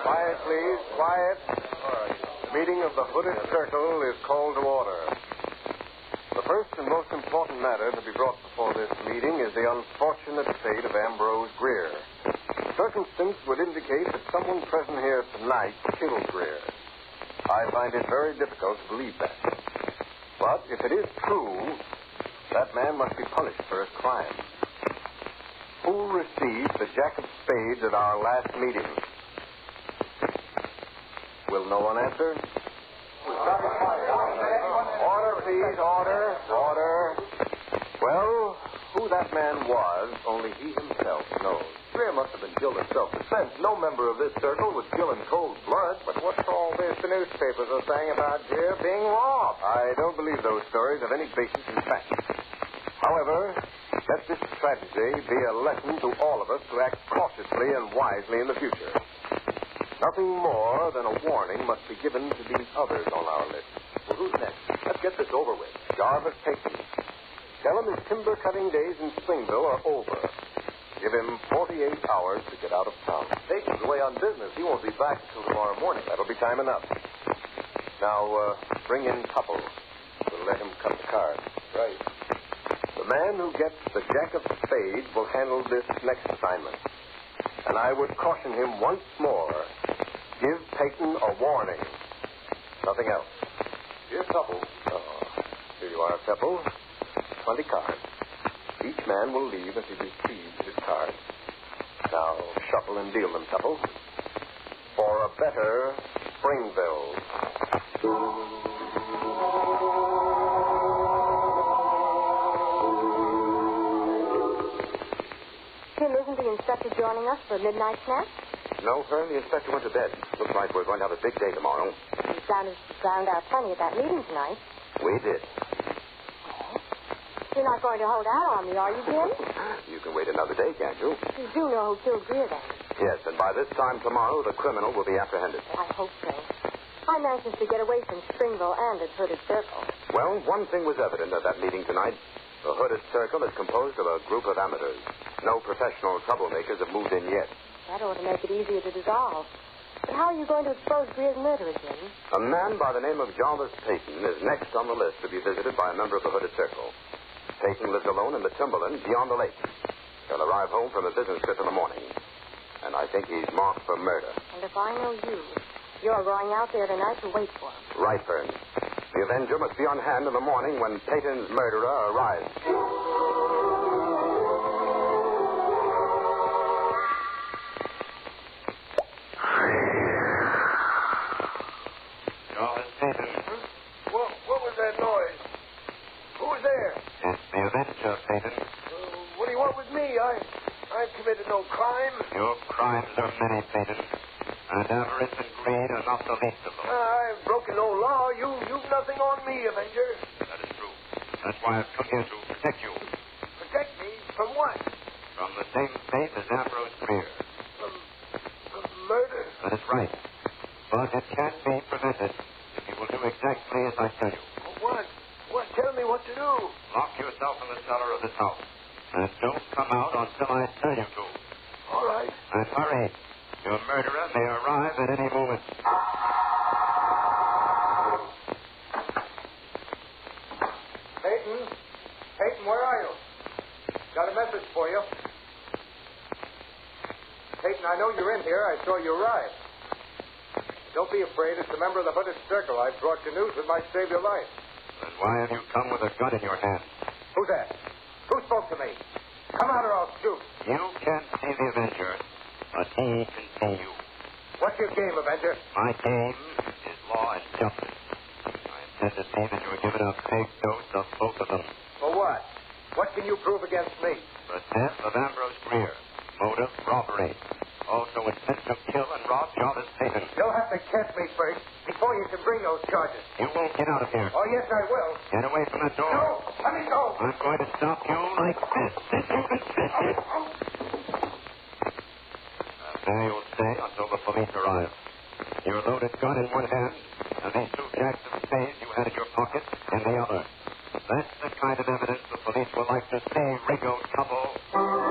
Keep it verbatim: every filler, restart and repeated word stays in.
Quiet, please. Quiet. The meeting of the Hooded Circle is called to order. The first and most important matter to be brought before this meeting is the unfortunate fate of Ambrose Greer. Circumstance would indicate that someone present here tonight killed Greer. I find it very difficult to believe that. But if it is true, that man must be punished for his crime. Who received the Jack of Spades at our last meeting? Will no one answer? Order, please, order, order. Well, who that man was, only he himself knows. Greer must have been killed in self-defense. No member of this circle would kill in cold blood. But what's all this the newspapers are saying about Greer being robbed? I don't believe those stories have any basis in fact. However, let this tragedy be a lesson to all of us to act cautiously and wisely in the future. Nothing more than a warning must be given to these others on our list. Well, who's next? Let's get this over with. Jarvis Payton. Tell him his timber-cutting days in Springville are over. Give him forty-eight hours to get out of town. Payton's away on business. He won't be back until tomorrow morning. That'll be time enough. Now, uh, bring in Tupple. We'll let him cut the cards. Right. The man who gets the Jack of Spades will handle this next assignment. And I would caution him once more. Give Payton a warning. Nothing else. Here's Tupple. Oh, here you are, Tupple. Twenty cards. Each man will leave as he receives his card. Now, shuffle and deal them, Tupple. For a better Springville. Tim, isn't the inspector joining us for a midnight snack? No, Fern, the inspector went to bed. Looks like we're going to have a big day tomorrow. You sounded drowned out plenty at that meeting tonight. We did. You're not going to hold out on me, are you, Jim? You can wait another day, can't you? You do know who killed Greer, then? Yes, and by this time tomorrow, the criminal will be apprehended. I hope so. I'm anxious to get away from Springville and its Hooded Circle. Well, one thing was evident at that meeting tonight. The Hooded Circle is composed of a group of amateurs. No professional troublemakers have moved in yet. That ought to make it easier to dissolve. But how are you going to expose Greer's murderer, Jim? A man by the name of Jarvis Payton is next on the list to be visited by a member of the Hooded Circle. Payton lives alone in the timberland beyond the lake. He'll arrive home from a business trip in the morning. And I think he's marked for murder. And if I know you, you're going out there tonight to wait for him. Right, Fern. The Avenger must be on hand in the morning when Payton's murderer arrives. Jarvis Payton. What, what was that noise? Who was there? It's the Avenger, Payton. Uh, what do you want with me? I, I've committed no crime. Your crimes are many, Payton. And avarice and greed are not the least of them. Uh, I've broken no law. You, you've nothing on me, Avenger. That is true. That's why I've come here to protect you. Protect me from what? From the same fate as Ambrose Greer. From, from murder? That is right. But it can't be prevented if you will do exactly as I tell you. What? What? Tell me what to do. Lock yourself in the cellar of this house. And don't come out until I tell you to. All right. And hurry. Your murderer may arrive at any moment. Payton? Payton, where are you? Got a message for you. Payton, I know you're in here. I saw you arrive. Don't be afraid. It's a member of the Hooded Circle. I've brought you news that might save your life. Then why have you come with a gun in your hand? Who's that? Who spoke to me? Come out or I'll shoot. You can't see the Avenger, but he can see you. What's your game, Avenger? My game is law and justice. I intend to see that you are given a big dose of both of them. For what? What can you prove against me? The death of Ambrose Greer. Motive, robbery. Also intent to kill and rob Jarvis Payton. You'll have to catch me first before you can bring those charges. You won't get out of here. Oh, yes, I will. Get away from the door. No, let me go. I'm going to stop you like this. This you can this it. There you'll stay until the police arrive. Your loaded gun in one hand, and these two jacks of spades you had in your pocket in the other. That's the kind of evidence the police will like to see, Rigo Tupple.